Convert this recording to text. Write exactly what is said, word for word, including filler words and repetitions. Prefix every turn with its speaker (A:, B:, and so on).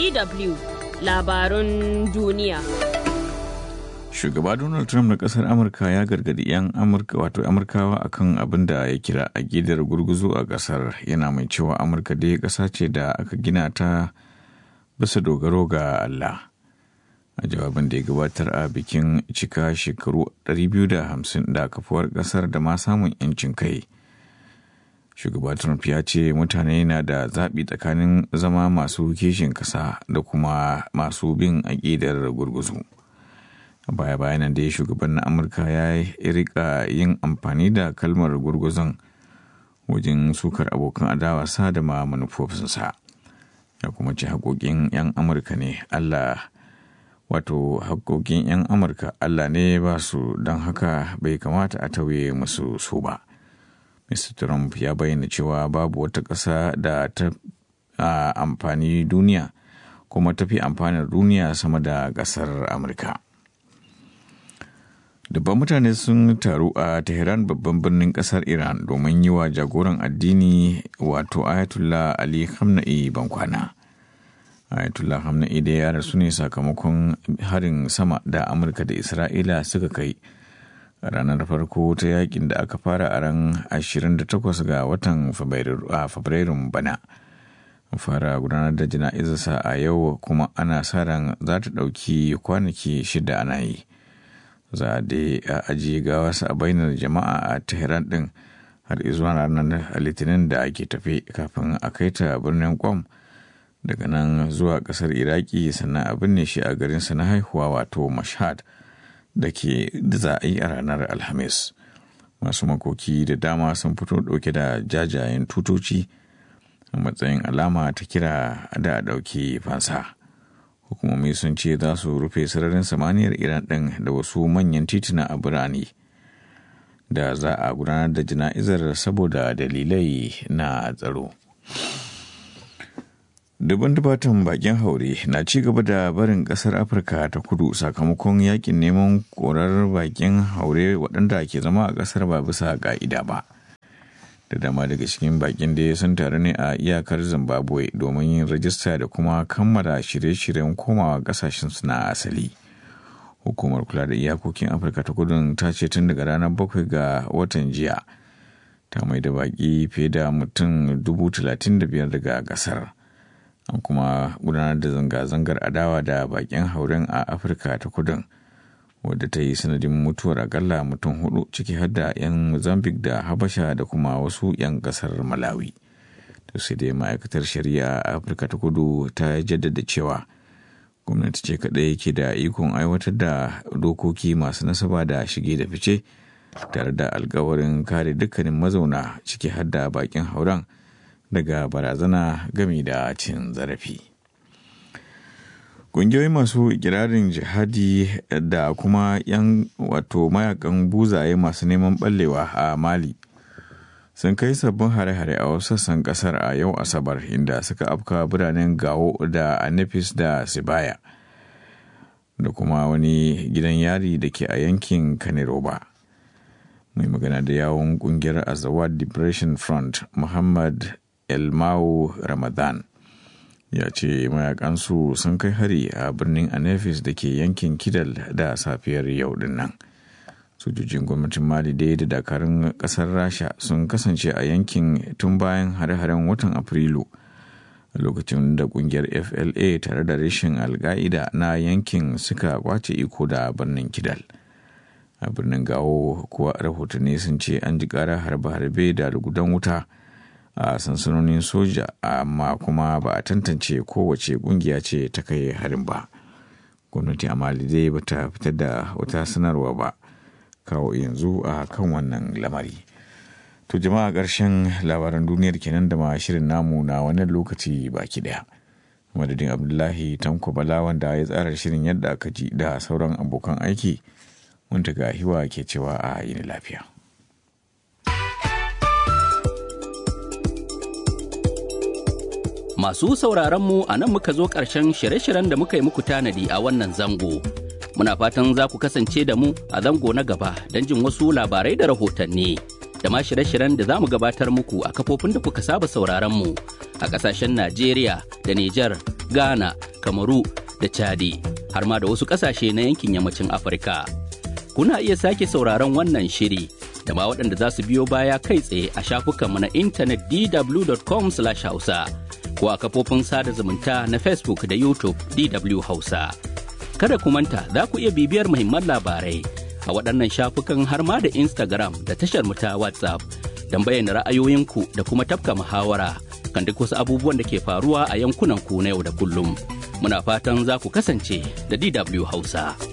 A: D W labarun duniya.
B: Shugaba Donald Trump na kasar Amurka ya gargadi 'yan Amurka wato Amurkawa akan abin da ya kira aƙidar gurguzu a kasar, yana mai cewa Amurka dai ƙasa ce da aka gina ta bisa dogaro ga Allah. A jawabin da ya gabatar a bikin cika shekaru ɗari biyu da hamsin da kafuwar kasar da ma samun 'yancin kai, shugaba Trump ya ce mutane na da zaɓi tsakanin zama masu kishin ƙasa da kuma masu bin aƙidar gurguzu. A baya bayanan da shugaban na Amurka ya rika yin amfani da kalmar gurguzun wajen sukar abokan adawa sa da ma manufofinsa. Ya kuma ce haƙoƙin 'yan Amurka ne Allah wato haƙoƙin 'yan Amurka Allah ne ba su, don haka bai kamata a tauye musu su ba. Mister Trump ya bayyana cewa babu wata ƙasa da ta amfani duniya kuma tafi amfanin duniya sama da ƙasar Amurka. Dubban mutane sun taru a Tehran, babban birnin ƙasar Iran, domin yi wa jagoran addini wato Ayatollah Ali Khamenei bankwana. Ayatollah Khamenei da ya rasu ne sakamakon harin sama da Amurka da Isra'ila suka kai a ranar farko ta yakin da aka fara a ran ashirin da takwas ga watan Fabrairun bana. Fara gudanar da jana'izarsa a yau, kuma ana sa ran za ta ɗauki kwanaki shida ana yi. Za a dai a ajiye gawarsa a bainar jama'a a Tehran ɗin har izuwa ranar Litinin da ake tafe, kafin a kai ta birnin Qom, daga nan zuwa ƙasar Iraki, sannan a binne shi a garinsa na haihuwa wato Mashhad da ke da za a yi a ranar Alhamis. Masu makoki da dama sun fito ɗauke da jajayen tutoci a matsayin alama ta kira da a ɗauki fansa. Hukumomi sun ce za su rufe sararin samaniyar Iran ɗin da wasu manyan tituna a birane da za a gudanar da jana'izar saboda dalilai na tsaro. Dubban dubatan bakin haure na ci gaba da barin kasar Afirka ta kudu sakamakon yakin neman korar bakin haure waɗanda ke zama a kasar ba bisa ka'ida ba. Da dama daga cikin bakin da sun taru ne a iyakar Zimbabwe domin yin rajista da kuma kammala shirye-shiryen komawa kasashensu na asali. Hukumar kula da iyakokin Afirka ta kudu ta ce tun daga ranar bakwai ga watan jiya ta mai da baki fiye da mutum dubu talatin da biyar daga kasar. An kuma gudanar da zanga-zangar adawa da bakin hauren a Afirka ta kudin, wadda ta yi sanadin mutuwar akalla mutum hudu, ciki har da 'yan Mozambique da Habasha da kuma wasu 'yan kasar Malawi. To sai dai ma'aikatar shari'a a Afirka ta kudu ta jaddada cewa gwamnati ce kaɗai ke da ikon aiwatar da dokoki masu nasaba da shige da fice, tare da alkawarin kare dukkanin mazauna, ciki har da bakin hauren, daga barazana game da cin zarafi. Ƙungiyoyi masu ikirarin jihadi da kuma 'yan wato mayakan buzaye masu neman ɓallewa a Mali sun kai sabbin hare-hare a wasu sassan ƙasar a yau Asabar, inda suka afka biranen Gao da Anefis da Sibaya da kuma wani gidan yari da ke a yankin Kaneroba. Mai magana da yawon ƙungiyar Azawad Liberation Front, Muhammad Elmau Ramadan, ya ce mayakansu sun kai hari a birnin Anefis da ke yankin Kidal da safiyar yau din nan. Sojojin gwamnatin Mali dai da dakarun kasar Rasha sun kasance a yankin tun bayan hare-haren watan Afrilu, a lokacin da kungiyar F L A tare da rashin alka'ida na yankin suka kwace iko da birnin Kidal. A birnin Gao kuwa rahotanni sun ce an ji ƙara harbe-harbe da lugudan wuta a sansanonin soja, amma kuma ba a tantance kowace kungiya ce ta kai harin ba. Gwamnati a Mali dai ba ta fitar da wata sanarwa ba kawo yanzu a kan wannan lamari. To jama'a, ƙarshen labaran duniyar kenan da ma shirin namu na wannan lokaci baki daya. Madadin Abdullahi Tanko Bala wanda ya tsara shirin yadda aka ji, da sauran abokan aiki, mun taga hiwa ke cewa a yini lafiya.
C: Masu sauraron mu a nan muka zo ƙarshen shirye-shiryen da muka yi muku tanadi a wannan zango. Muna fatan za ku kasance da mu a zango na gaba don jin wasu labarai da rahotanni. Da ma shirye-shiryen da za mu gabatar muku a kafofin da kuka saba sauraron mu a ƙasashen Najeriya da Nijar, Ghana, Kamaru da Chadi, har ma da wasu ƙasashe na yankin yammacin Afirka. Kuna iya sake sauraron wannan shiri da ma waɗanda za su biyo baya kai tsaye a shafukanmu na intanet d w dot com slash hausa ko a kafofin sada zumunta na Facebook da YouTube D W Hausa. Kada ku manta za ku iya bibiyar muhimman labarai a waɗannan shafukan har ma da Instagram da tashar mu ta WhatsApp don bayyana ra'ayoyinku da kuma tafka muhawara kan duk wasu abubuwan da ke faruwa a yankunan ku na yau da kullum. Muna fatan za ku kasance da D W Hausa.